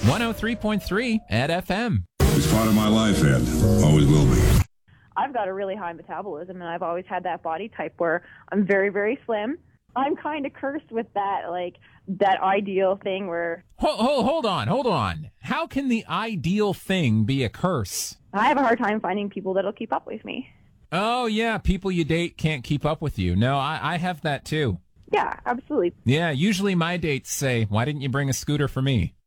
103.3 at FM. It's part of my life, Ed. Always will be. I've got a really high metabolism, and I've always had that body type where I'm very, very slim. I'm kind of cursed with that, like, that ideal thing where... Hold on. How can the ideal thing be a curse? I have a hard time finding people that'll keep up with me. Oh, yeah, people you date can't keep up with you. No, I have that, too. Yeah, absolutely. Yeah, usually my dates say, why didn't you bring a scooter for me?